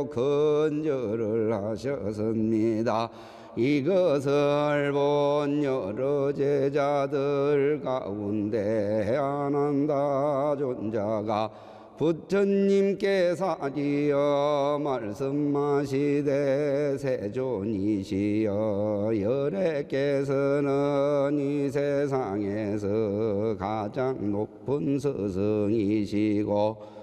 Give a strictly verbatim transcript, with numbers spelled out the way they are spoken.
건절을 하셨습니다. 이것을 본 여러 제자들 가운데 아난다 존자가 부처님께 사지어 말씀하시되 세존이시여 열애께서는 이 세상에서 가장 높은 스승이시고